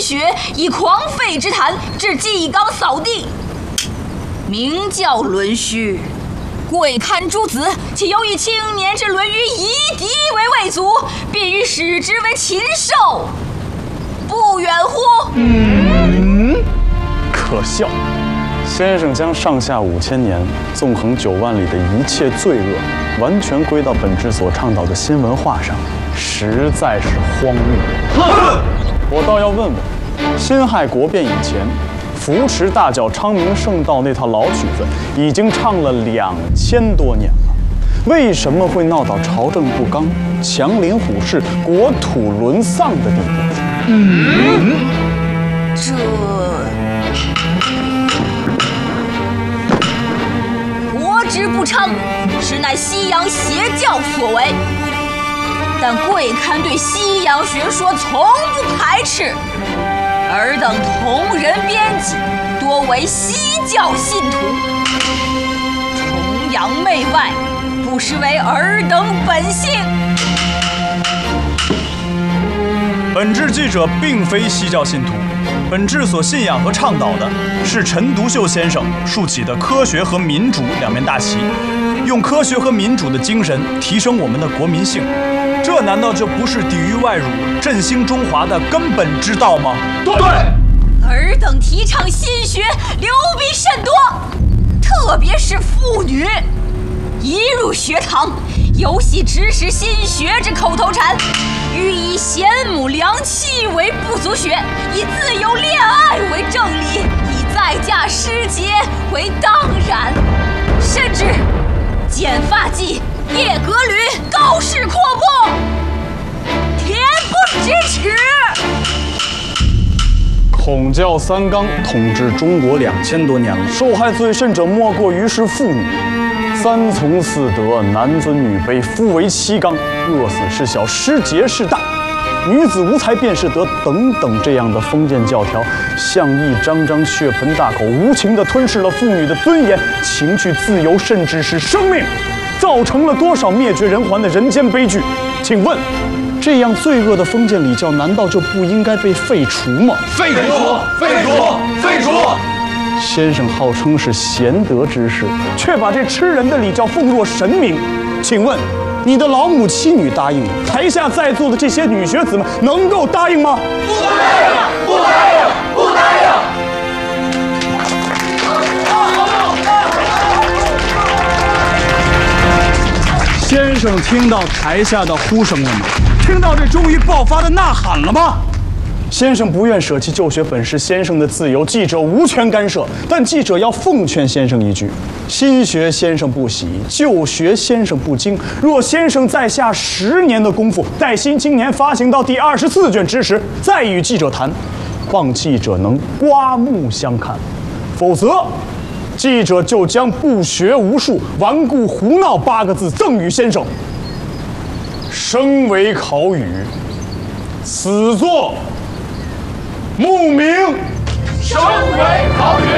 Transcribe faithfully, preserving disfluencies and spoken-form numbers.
血，以狂吠之谈，至纪纲扫地，名教论序。贵堪诸子，岂有以青年之论语夷狄为魏祖，便欲使之为禽兽，不远乎？ 嗯，可笑。先生将上下五千年、纵横九万里的一切罪恶，完全归到本志所倡导的新文化上，实在是荒谬。我倒要问问，辛亥国变以前，扶持大教昌明圣道那套老曲子已经唱了两千多年了，为什么会闹到朝政不刚、强邻虎视、国土沦丧的地步？ 嗯，这国之不昌，实乃西洋邪教所为。但贵堪对西洋学说从不排斥。尔等同人编辑，多为西教信徒，崇洋媚外，不失为尔等本性。 本志记者并非西教信徒，本志所信仰和倡导的是陈独秀先生竖起的科学和民主两面大旗，用科学和民主的精神提升我们的国民性。这难道就不是抵御外辱、振兴中华的根本之道吗？ 对， 尔等提倡新学，流弊甚多，特别是妇女，一入学堂，尤系指使新学之口头禅，欲以贤母良妻为不足学，以自由恋爱为正理，以再嫁失节为当然，甚至剪发髻、夜革履、高士阔步，恬不知耻。 孔教三纲统治中国两千多年了，受害最甚者莫过于是妇女。三从四德，男尊女卑，夫为妻纲，饿死是小，失节是大，女子无才便是德等等这样的封建教条，像一张张血盆大口，无情地吞噬了妇女的尊严、情趣、自由，甚至是生命，造成了多少灭绝人寰的人间悲剧？请问，这样罪恶的封建礼教，难道就不应该被废除吗？ 废除！废除！废除！ 先生号称是贤德之士，却把这吃人的礼教奉若神明。请问，你的老母妻女答应了，台下在座的这些女学子们能够答应吗？ 不答应！不答应！不答应！ 先生听到台下的呼声了吗？听到这终于爆发的呐喊了吗？先生不愿舍弃就学本是先生的自由，记者无权干涉。但记者要奉劝先生一句：新学先生不喜，旧学先生不精。若先生再下十年的功夫，待《新青年》发行到第二十四卷之时，再与记者谈，望记者能刮目相看。否则，记者就将不学无术、顽固胡闹八个字赠与先生。生为考语，死作墓铭。 生为考语。